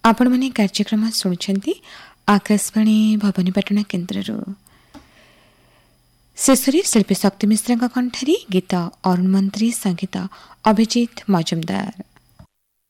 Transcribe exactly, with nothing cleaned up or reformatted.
आपण मैंने कार्यक्रम शुणुंट आकाशवाणी भवानीपाटना केन्द्र शेष शिल्पी शक्ति मिश्र कंठरी गीत अरुण मंत्री संगीत अभिजित मजुमदार।